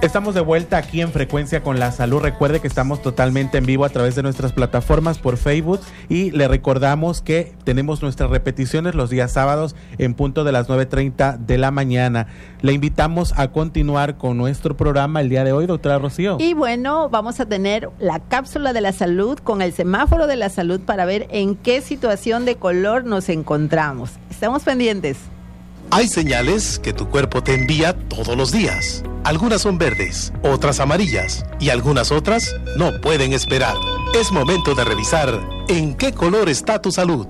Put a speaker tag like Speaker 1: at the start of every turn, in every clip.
Speaker 1: Estamos de vuelta aquí en Frecuencia con la Salud. Recuerde que estamos totalmente en vivo a través de nuestras plataformas por Facebook y le recordamos que tenemos nuestras repeticiones los días sábados en punto de las 9:30 de la mañana. Le invitamos a continuar con nuestro programa el día de hoy, doctora Rocío.
Speaker 2: Y bueno, vamos a tener la cápsula de la salud con el semáforo de la salud para ver en qué situación de color nos encontramos. Estamos pendientes.
Speaker 3: Hay señales que tu cuerpo te envía todos los días. Algunas son verdes, otras amarillas y algunas otras no pueden esperar. Es momento de revisar en qué color está tu salud.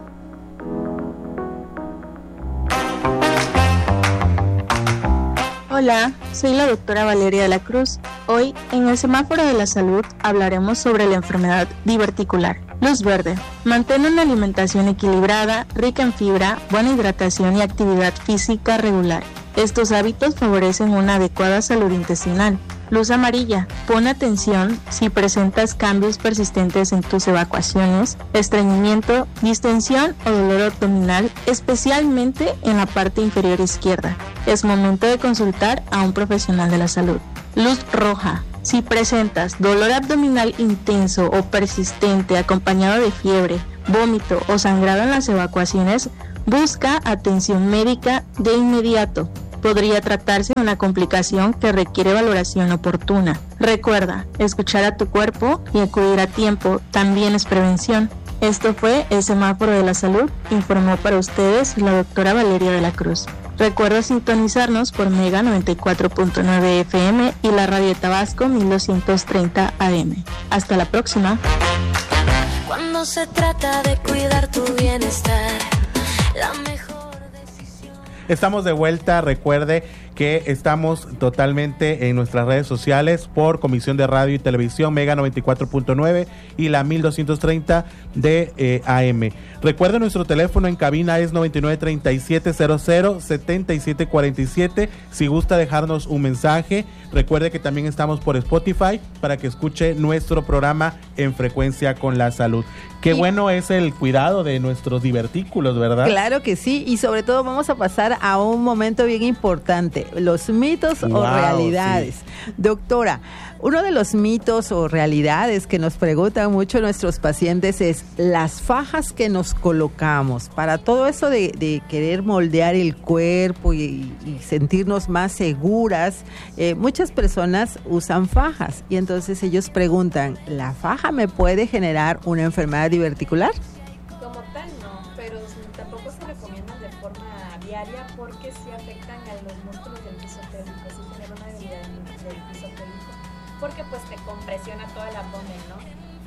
Speaker 4: Hola, soy la doctora Valeria de la Cruz. Hoy, en el semáforo de la salud, hablaremos sobre la enfermedad diverticular. Luz verde. Mantén una alimentación equilibrada, rica en fibra, buena hidratación y actividad física regular. Estos hábitos favorecen una adecuada salud intestinal. Luz amarilla. Pon atención si presentas cambios persistentes en tus evacuaciones, estreñimiento, distensión o dolor abdominal, especialmente en la parte inferior izquierda. Es momento de consultar a un profesional de la salud. Luz roja. Si presentas dolor abdominal intenso o persistente acompañado de fiebre, vómito o sangrado en las evacuaciones, busca atención médica de inmediato. Podría tratarse de una complicación que requiere valoración oportuna. Recuerda, escuchar a tu cuerpo y acudir a tiempo también es prevención. Esto fue el semáforo de la salud, informó para ustedes la doctora Valeria de la Cruz. Recuerda sintonizarnos por Mega 94.9 FM y la Radio de Tabasco 1230 AM. Hasta la próxima.
Speaker 5: Cuando se trata de cuidar tu bienestar, la mejor decisión.
Speaker 1: Estamos de vuelta, recuerde que estamos totalmente en nuestras redes sociales por Comisión de Radio y Televisión Mega 94.9 y la 1230 de AM. Recuerde, nuestro teléfono en cabina es 9937007747. Si gusta dejarnos un mensaje, recuerde que también estamos por Spotify para que escuche nuestro programa en Frecuencia con la Salud. Qué bueno es el cuidado de nuestros divertículos, ¿verdad?
Speaker 2: Claro que sí, y sobre todo vamos a pasar a un momento bien importante, los mitos o realidades. Sí. Doctora, uno de los mitos o realidades que nos preguntan mucho nuestros pacientes es las fajas que nos colocamos. Para todo eso de querer moldear el cuerpo y sentirnos más seguras, muchas personas usan fajas y entonces ellos preguntan, ¿la faja me puede generar una enfermedad diverticular?
Speaker 6: Como tal no, pero tampoco se recomiendan de forma diaria porque sí afectan a los músculos del piso pélvico, sí genera una debilidad del piso pélvico, porque pues te compresiona todo el abdomen, ¿no?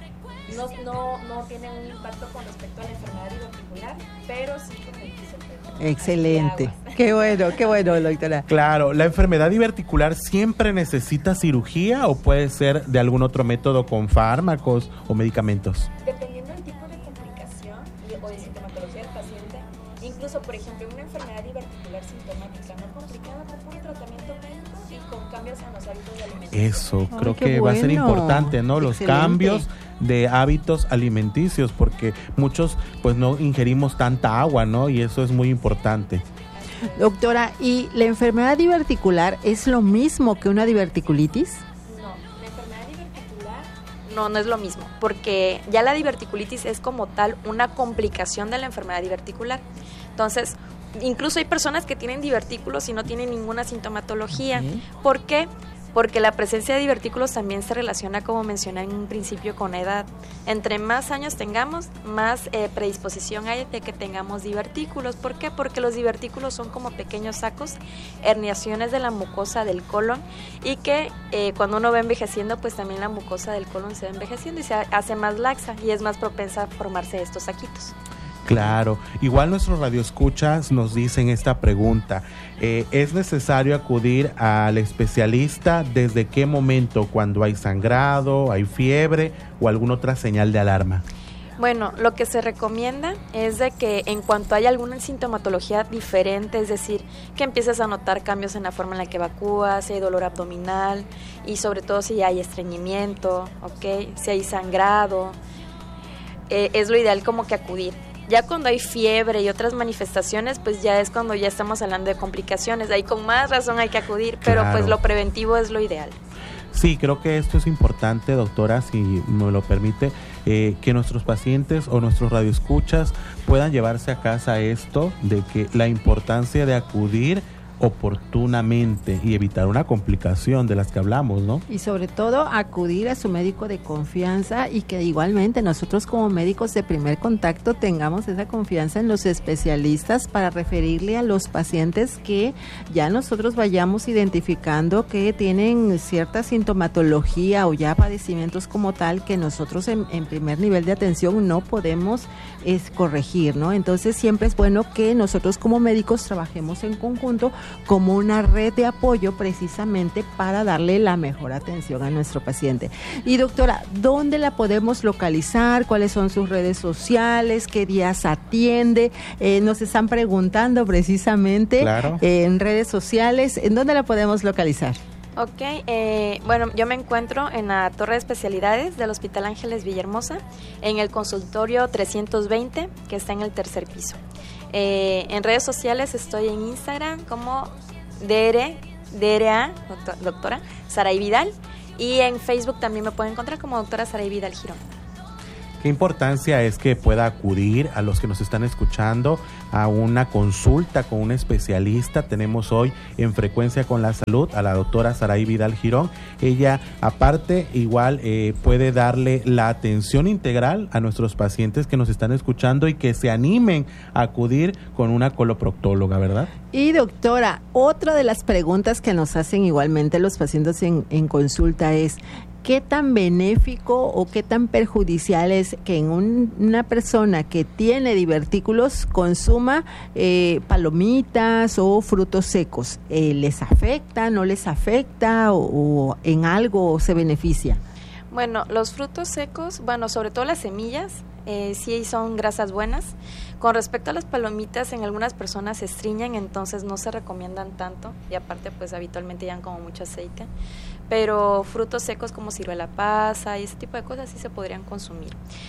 Speaker 6: No tiene un impacto con respecto a la enfermedad diverticular, pero sí con el piso pélvico.
Speaker 2: Excelente, qué bueno, doctora.
Speaker 1: Claro, ¿la enfermedad diverticular siempre necesita cirugía o puede ser de algún otro método con fármacos o medicamentos?
Speaker 6: Dependiendo del tipo de complicación o de sintomatología del paciente, incluso por ejemplo una enfermedad diverticular sintomática no complicada con puro tratamiento médico y con cambios en los hábitos de alimentación.
Speaker 1: Eso, creo que va a ser importante, ¿no? Los cambios de hábitos alimenticios, porque muchos pues no ingerimos tanta agua, ¿no? Y eso es muy importante.
Speaker 2: Doctora, ¿y la enfermedad diverticular es lo mismo que una diverticulitis?
Speaker 6: No, la enfermedad diverticular
Speaker 7: no es lo mismo, porque ya la diverticulitis es como tal una complicación de la enfermedad diverticular. Entonces, incluso hay personas que tienen divertículos y no tienen ninguna sintomatología. ¿Por qué? Porque la presencia de divertículos también se relaciona, como mencioné en un principio, con la edad. Entre más años tengamos, más predisposición hay de que tengamos divertículos. ¿Por qué? Porque los divertículos son como pequeños sacos, herniaciones de la mucosa del colon, y que cuando uno va envejeciendo, pues también la mucosa del colon se va envejeciendo y se hace más laxa y es más propensa a formarse estos saquitos.
Speaker 1: Claro, igual nuestros radioescuchas nos dicen esta pregunta, ¿es necesario acudir al especialista desde qué momento? ¿Cuando hay sangrado, hay fiebre o alguna otra señal de alarma?
Speaker 7: Bueno, lo que se recomienda es de que en cuanto haya alguna sintomatología diferente, es decir, que empieces a notar cambios en la forma en la que evacúas, si hay dolor abdominal y sobre todo si hay estreñimiento, ¿okay? Si hay sangrado, es lo ideal como que acudir. Ya cuando hay fiebre y otras manifestaciones, pues ya es cuando ya estamos hablando de complicaciones. Ahí con más razón hay que acudir, pero pues lo preventivo es lo ideal.
Speaker 1: Sí, creo que esto es importante, doctora, si me lo permite, que nuestros pacientes o nuestros radioescuchas puedan llevarse a casa esto de que la importancia de acudir oportunamente y evitar una complicación de las que hablamos, ¿no?
Speaker 2: Y sobre todo acudir a su médico de confianza y que igualmente nosotros como médicos de primer contacto tengamos esa confianza en los especialistas para referirle a los pacientes que ya nosotros vayamos identificando que tienen cierta sintomatología o ya padecimientos como tal que nosotros en primer nivel de atención no podemos corregir, ¿no? Entonces siempre es bueno que nosotros como médicos trabajemos en conjunto como una red de apoyo precisamente para darle la mejor atención a nuestro paciente. Y doctora, ¿dónde la podemos localizar? ¿Cuáles son sus redes sociales? ¿Qué días atiende? Nos están preguntando precisamente en redes sociales, ¿en dónde la podemos localizar?
Speaker 7: Ok, bueno, yo me encuentro en la Torre de Especialidades del Hospital Ángeles Villahermosa, en el consultorio 320, que está en el tercer piso. En redes sociales estoy en Instagram como DRA, doctora Saray Vidal, y en Facebook también me pueden encontrar como doctora Saray Vidal Girón.
Speaker 1: ¿Qué importancia es que pueda acudir a los que nos están escuchando a una consulta con un especialista? Tenemos hoy en Frecuencia con la Salud a la doctora Saray Vidal Girón. Ella, aparte, igual puede darle la atención integral a nuestros pacientes que nos están escuchando y que se animen a acudir con una coloproctóloga, ¿verdad?
Speaker 2: Y doctora, otra de las preguntas que nos hacen igualmente los pacientes en consulta es: ¿qué tan benéfico o qué tan perjudicial es que en una persona que tiene divertículos consuma palomitas o frutos secos? ¿Les afecta, no les afecta o en algo se beneficia?
Speaker 7: Bueno, los frutos secos, bueno, sobre todo las semillas, sí son grasas buenas. Con respecto a las palomitas, en algunas personas se estriñen, entonces no se recomiendan tanto, y aparte pues habitualmente llevan como mucho aceite, pero frutos secos como ciruela pasa y ese tipo de cosas sí se podrían consumir.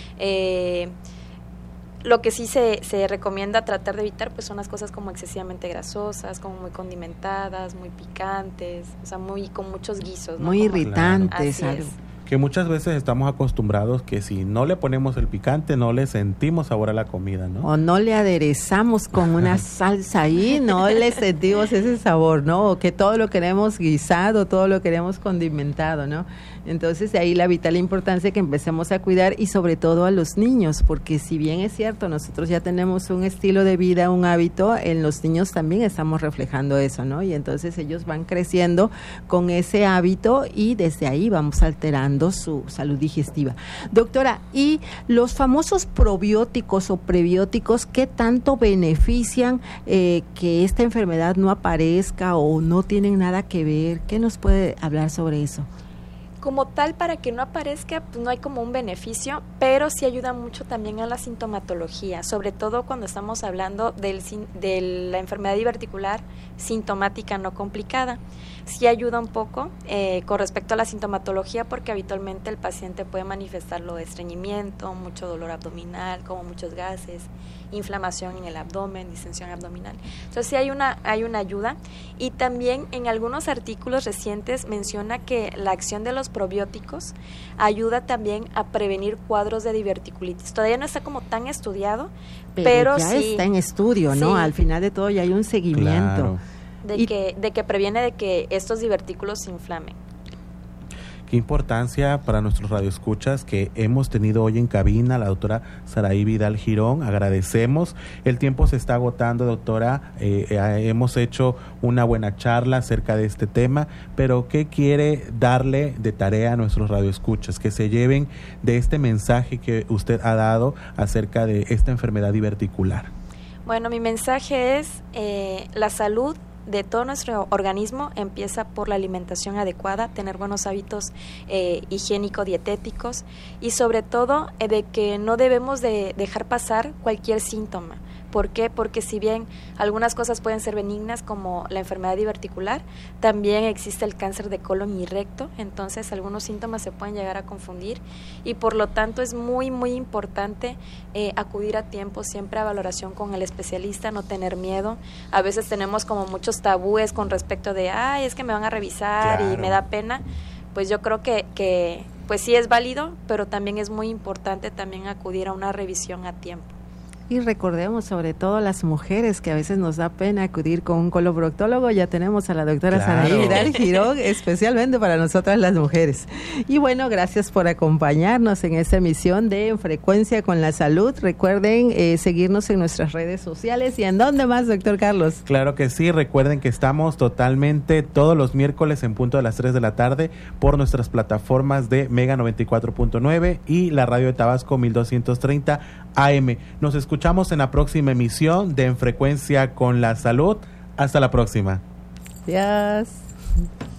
Speaker 7: Lo que sí se recomienda tratar de evitar pues son las cosas como excesivamente grasosas, como muy condimentadas, muy picantes, o sea, con muchos guisos, ¿no?
Speaker 2: Muy
Speaker 7: como
Speaker 2: irritantes.
Speaker 7: Así es.
Speaker 1: Que muchas veces estamos acostumbrados que si no le ponemos el picante no le sentimos sabor a la comida, ¿no?
Speaker 2: O no le aderezamos con una salsa ahí, no le sentimos ese sabor, ¿no? O que todo lo queremos guisado, todo lo queremos condimentado, ¿no? Entonces de ahí la vital importancia que empecemos a cuidar y sobre todo a los niños, porque si bien es cierto, nosotros ya tenemos un estilo de vida, un hábito, en los niños también estamos reflejando eso, ¿no? Y entonces ellos van creciendo con ese hábito y desde ahí vamos alterando su salud digestiva. Doctora, ¿y los famosos probióticos o prebióticos qué tanto benefician que esta enfermedad no aparezca o no tienen nada que ver? ¿Qué nos puede hablar sobre eso?
Speaker 7: Como tal, para que no aparezca, pues no hay como un beneficio, pero sí ayuda mucho también a la sintomatología, sobre todo cuando estamos hablando de la enfermedad diverticular sintomática no complicada. Sí ayuda un poco con respecto a la sintomatología, porque habitualmente el paciente puede manifestarlo de estreñimiento, mucho dolor abdominal, como muchos gases, inflamación en el abdomen, distensión abdominal. Entonces sí hay una ayuda, y también en algunos artículos recientes menciona que la acción de los probióticos ayuda también a prevenir cuadros de diverticulitis. Todavía no está como tan estudiado, pero
Speaker 2: ya
Speaker 7: sí
Speaker 2: está en estudio, ¿no?
Speaker 7: Sí.
Speaker 2: Al final de todo ya hay un seguimiento.
Speaker 1: Claro.
Speaker 7: De que previene de que estos divertículos se inflamen.
Speaker 1: Qué importancia para nuestros radioescuchas que hemos tenido hoy en cabina la doctora Saray Vidal Girón. Agradecemos. El tiempo se está agotando, doctora. Hemos hecho una buena charla acerca de este tema, pero ¿qué quiere darle de tarea a nuestros radioescuchas? Que se lleven de este mensaje que usted ha dado acerca de esta enfermedad diverticular.
Speaker 7: Bueno, mi mensaje es la salud de todo nuestro organismo empieza por la alimentación adecuada, tener buenos hábitos higiénico-dietéticos, y sobre todo de que no debemos de dejar pasar cualquier síntoma, ¿Por qué? Porque si bien algunas cosas pueden ser benignas como la enfermedad diverticular, también existe el cáncer de colon y recto, entonces algunos síntomas se pueden llegar a confundir y por lo tanto es muy importante acudir a tiempo, siempre a valoración con el especialista, no tener miedo. A veces tenemos como muchos tabúes con respecto de, es que me van a revisar y me da pena. Pues yo creo que pues sí es válido, pero también es muy importante también acudir a una revisión a tiempo.
Speaker 2: Y recordemos sobre todo las mujeres que a veces nos da pena acudir con un coloproctólogo. Ya tenemos a la doctora Saraí Vidal Girón, especialmente para nosotras las mujeres. Y bueno, gracias por acompañarnos en esta emisión de En Frecuencia con la Salud. Recuerden seguirnos en nuestras redes sociales. ¿Y en dónde más, doctor Carlos?
Speaker 1: Claro que sí, recuerden que estamos totalmente todos los miércoles en punto de las 3 de la tarde por nuestras plataformas de Mega 94.9 y la radio de Tabasco 1230 AM. Nos escuchamos en la próxima emisión de En Frecuencia con la Salud. Hasta la próxima.
Speaker 2: Gracias.